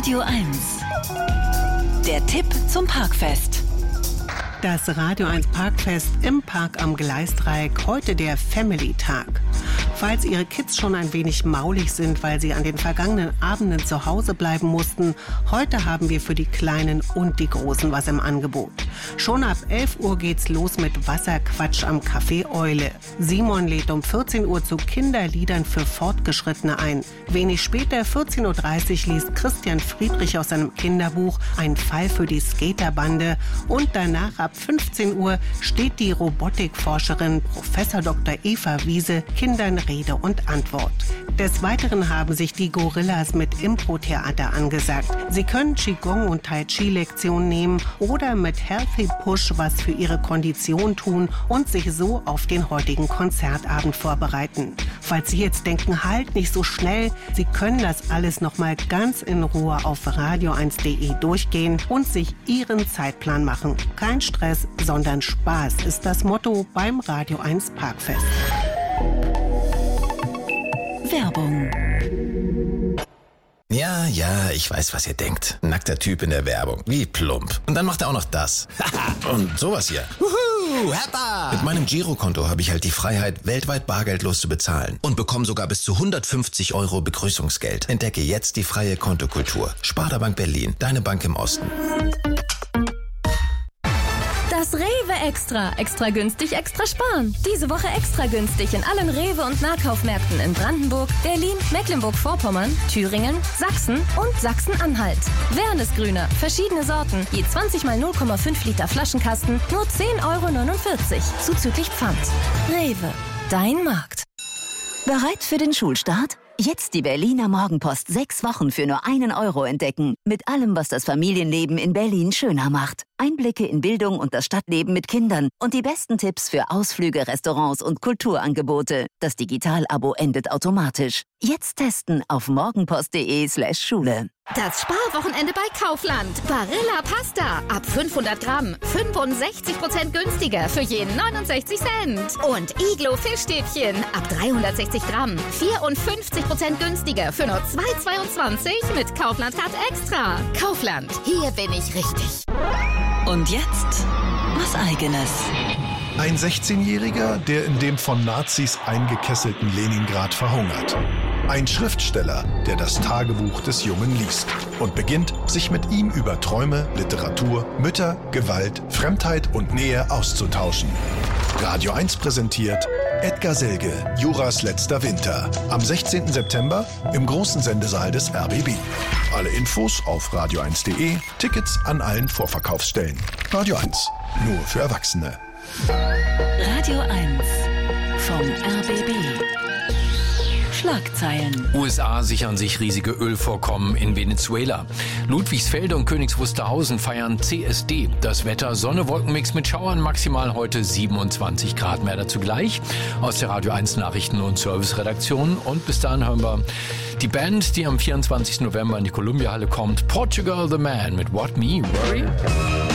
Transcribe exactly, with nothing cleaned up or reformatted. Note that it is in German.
Radio eins. Der Tipp zum Parkfest. Das Radio eins Parkfest im Park am Gleisdreieck, heute der Family-Tag. Falls Ihre Kids schon ein wenig maulig sind, weil sie an den vergangenen Abenden zu Hause bleiben mussten, heute haben wir für die Kleinen und die Großen was im Angebot. Schon ab elf Uhr geht's los mit Wasserquatsch am Café Eule. Simon lädt um vierzehn Uhr zu Kinderliedern für Fortgeschrittene ein. Wenig später, vierzehn Uhr dreißig, liest Christian Friedrich aus seinem Kinderbuch Ein Fall für die Skaterbande. Und danach ab fünfzehn Uhr steht die Robotikforscherin Professor Doktor Eva Wiese Kindern Rede und Antwort. Des Weiteren haben sich die Gorillas mit Impro-Theater angesagt. Sie können Qigong und Tai Chi-Lektionen nehmen oder mit Healthy Push was für ihre Kondition tun und sich so auf den heutigen Konzertabend vorbereiten. Falls Sie jetzt denken, halt nicht so schnell, Sie können das alles nochmal ganz in Ruhe auf radio eins punkt de durchgehen und sich Ihren Zeitplan machen. Kein Stress, sondern Spaß ist das Motto beim Radio eins Parkfest. Werbung. Ja, ja, ich weiß, was ihr denkt. Nackter Typ in der Werbung. Wie plump. Und dann macht er auch noch das. Und sowas hier. Wuhu, Heppa! Mit meinem Girokonto habe ich halt die Freiheit, weltweit bargeldlos zu bezahlen. Und bekomme sogar bis zu hundertfünfzig Euro Begrüßungsgeld. Entdecke jetzt die freie Kontokultur. Sparda-Bank Berlin. Deine Bank im Osten. Das Rewe Extra. Extra günstig, extra sparen. Diese Woche extra günstig in allen Rewe- und Nahkaufmärkten in Brandenburg, Berlin, Mecklenburg-Vorpommern, Thüringen, Sachsen und Sachsen-Anhalt. Wernesgrüner, verschiedene Sorten, je zwanzig mal null Komma fünf Liter Flaschenkasten, nur zehn Euro neunundvierzig, zuzüglich Pfand. Rewe, dein Markt. Bereit für den Schulstart? Jetzt die Berliner Morgenpost sechs Wochen für nur einen Euro entdecken. Mit allem, was das Familienleben in Berlin schöner macht. Einblicke in Bildung und das Stadtleben mit Kindern und die besten Tipps für Ausflüge, Restaurants und Kulturangebote. Das Digital-Abo endet automatisch. Jetzt testen auf morgenpost.de slash Schule. Das Sparwochenende bei Kaufland. Barilla Pasta. Ab fünfhundert Gramm. fünfundsechzig Prozent günstiger für je neunundsechzig Cent. Und Iglo Fischstäbchen. Ab dreihundertsechzig Gramm. vierundfünfzig Prozent günstiger für nur zwei Euro zweiundzwanzig mit Kaufland Card Extra. Kaufland. Hier bin ich richtig. Und jetzt was Eigenes. Ein sechzehnjähriger, der in dem von Nazis eingekesselten Leningrad verhungert. Ein Schriftsteller, der das Tagebuch des Jungen liest und beginnt, sich mit ihm über Träume, Literatur, Mütter, Gewalt, Fremdheit und Nähe auszutauschen. Radio eins präsentiert Edgar Selge, Juras letzter Winter. Am sechzehnten September im großen Sendesaal des R B B. Alle Infos auf radio eins punkt de, Tickets an allen Vorverkaufsstellen. Radio eins, nur für Erwachsene. Radio eins vom R B B. Schlagzeilen. U S A sichern sich riesige Ölvorkommen in Venezuela. Ludwigsfelde und Königs Wusterhausen feiern C S D. Das Wetter Sonne-Wolkenmix mit Schauern, maximal heute siebenundzwanzig Grad. Mehr dazu gleich aus der Radio eins Nachrichten- und Serviceredaktion. Und bis dahin hören wir die Band, die am vierundzwanzigsten November in die Columbia Halle kommt. Portugal the Man mit What Me Worry.